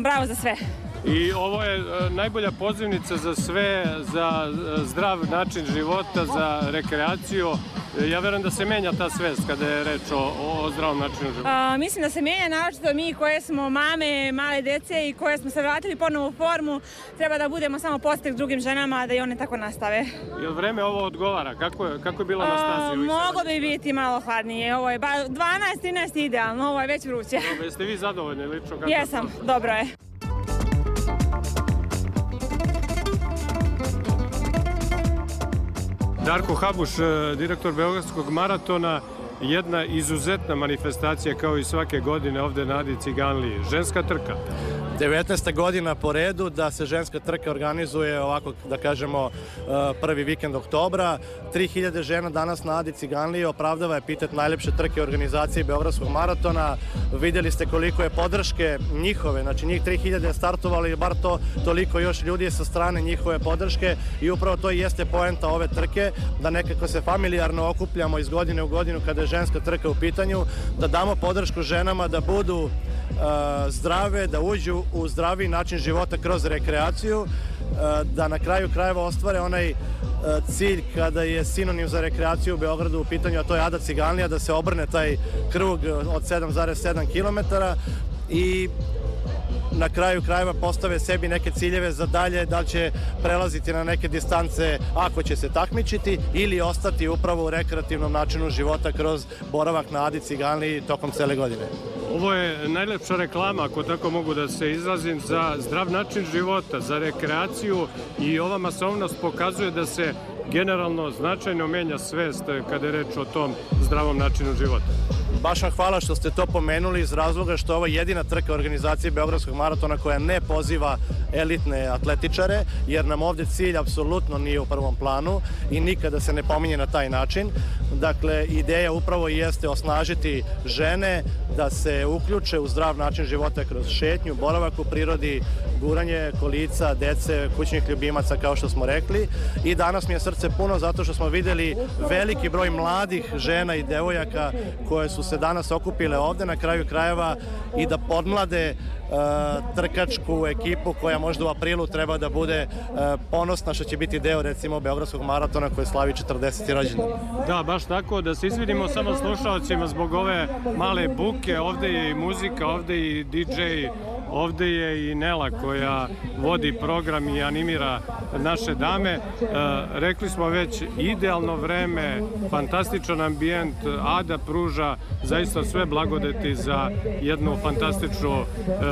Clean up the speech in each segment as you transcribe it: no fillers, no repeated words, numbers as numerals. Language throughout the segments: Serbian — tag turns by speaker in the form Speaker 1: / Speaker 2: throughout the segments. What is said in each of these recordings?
Speaker 1: bravo za sve.
Speaker 2: I ovo je najbolja pozivnica za sve, za zdrav način života, za rekreaciju. Ja verujem da se menja ta svest kada je reč o zdravom načinu života.
Speaker 1: Mislim da se menja, naročito mi koje smo mame, male dece i koje smo se vratili ponovo u formu, treba da budemo samo postek drugim ženama, da i one tako nastave.
Speaker 2: Jel vreme ovo odgovara? Kako je bilo na stazi?
Speaker 1: Moglo bi biti malo hladnije. Ovo je 12-13 idealno, ovo je već vruće.
Speaker 2: Jeste vi zadovoljni lično?
Speaker 1: Jesam, dobro je.
Speaker 2: Darko Habuš, direktor Beogradskog maratona, jedna izuzetna manifestacija kao i svake godine ovde na Adi Ciganliji. Ženska trka.
Speaker 3: 19. godina po redu da se ženska trka organizuje ovako, da kažemo, prvi vikend oktobra. 3000 žena danas na Adi Ciganliji opravdava epitet najlepše trke organizacije Beogradskog maratona. Vidjeli ste koliko je podrške njihove, znači njih 3000 je startovalo i bar toliko još ljudi je sa strane njihove podrške i upravo to i jeste poenta ove trke, da nekako se familijarno okupljamo iz godine u godinu kada je ženska trka u pitanju, da damo podršku ženama da budu zdrave, da uđu u zdraviji način života kroz rekreaciju, da na kraju krajeva ostvare onaj cilj kada je sinonim za rekreaciju u Beogradu u pitanju, a to je Ada Ciganlija, da se obrne taj krug od 7,7 km i na kraju krajeva postave sebi neke ciljeve za dalje, da li će prelaziti na neke distance ako će se takmičiti ili ostati upravo u rekreativnom načinu života kroz boravak na Adi Ciganliji tokom cele godine.
Speaker 2: Ovo je najlepša reklama, ako tako mogu da se izrazim, za zdrav način života, za rekreaciju i ova masovnost pokazuje da se generalno značajno menja svest kada je reč o tom zdravom načinu života.
Speaker 3: Baš vam hvala što ste to pomenuli iz razloga što ovo je jedina trka organizacije Beogradskog maratona koja ne poziva elitne atletičare, jer nam ovde cilj apsolutno nije u prvom planu i nikada se ne pominje na taj način. Dakle, ideja upravo jeste osnažiti žene da se uključe u zdrav način života kroz šetnju, boravak u prirodi, guranje kolica, dece, kućnih ljubimaca, kao što smo rekli. I danas mi je srce puno zato što smo videli veliki broj mladih žena i devojaka koje su se danas okupile ovde na kraju krajeva i da podmlade trkačku ekipu koja možda u aprilu treba da bude ponosna što će biti deo recimo Beogradskog maratona koji slavi 40. rođendan.
Speaker 2: Da, baš tako, da se izvidimo samo slušalcima zbog ove male buke, ovde je i muzika, ovde je i DJ, ovde je i Nela koja vodi program i animira naše dame. Rekli smo već, idealno vreme, fantastičan ambijent, Ada pruža zaista sve blagodeti za jednu fantastičnu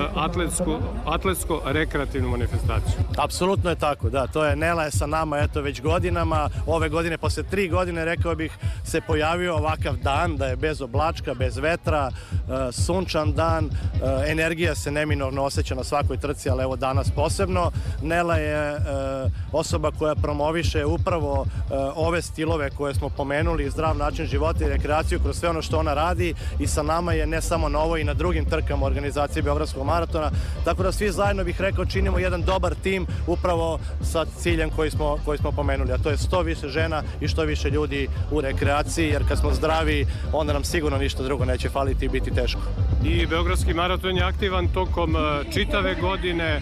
Speaker 2: atletsko-rekreativnu manifestaciju.
Speaker 3: Apsolutno je tako, da, to je, Nela je sa nama eto već godinama, ove godine posle 3 godine rekao bih se pojavio ovakav dan, da je bez oblačka, bez vetra, sunčan dan, energija se neminovno osjeća na svakoj trci, ali evo danas posebno. Nela je osoba koja promoviše upravo ove stilove koje smo pomenuli, zdrav način života i rekreaciju kroz sve ono što ona radi i sa nama je ne samo na ovo i na drugim trkama organizacije Beogradskog maratona, tako da svi zajedno bih rekao činimo jedan dobar tim upravo sa ciljem koji smo pomenuli, a to je 100 više žena i što više ljudi u rekreaciji, jer kad smo zdravi onda nam sigurno ništa drugo neće faliti i biti teško.
Speaker 2: I Beogradski maraton je aktivan tokom čitave godine,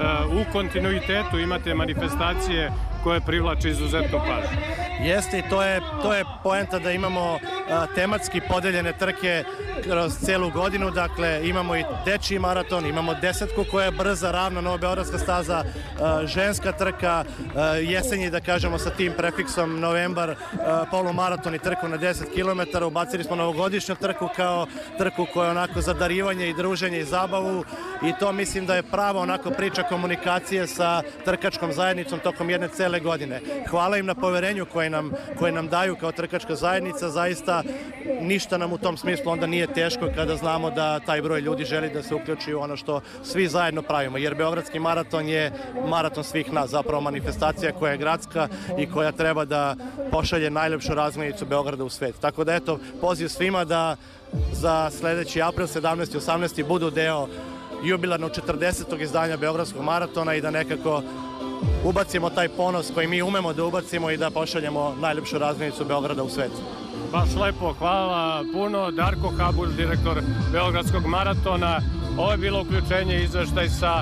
Speaker 2: u kontinuitetu imate manifestacije koje privlače izuzetnu pažnju.
Speaker 3: Jeste i to je poenta da imamo tematski podeljene trke kroz celu godinu, dakle imamo i dečiji maraton, imamo 10 koja je brza, ravna, novobeogradska staza, ženska trka, jesenji da kažemo sa tim prefiksom novembar, polumaraton i trku na 10 km, ubacili smo novogodišnju trku kao trku koja je onako za darivanje i druženje i zabavu i to mislim da je prava onako priča komunikacije sa trkačkom zajednicom tokom jedne cele godine. Hvala im na poverenju koje nam daju kao trkačka zajednica, zaista ništa nam u tom smislu onda nije teško kada znamo da taj broj ljudi želi da se uključi u ono što svi zajedno pravimo, jer Beogradski maraton je maraton svih nas, zapravo manifestacija koja je gradska i koja treba da pošalje najlepšu razmenicu Beograda u svet. Tako da eto, poziv svima da za sledeći april 17. i 18. budu deo jubilarnog 40. izdanja Beogradskog maratona i da nekako ubacimo taj ponos koji mi umemo da ubacimo i da pošaljemo najlepšu razmenicu Beograda u svet.
Speaker 2: Baš lepo, hvala puno. Darko Habuš, direktor Beogradskog maratona. Ovo je bilo uključenje izveštaj sa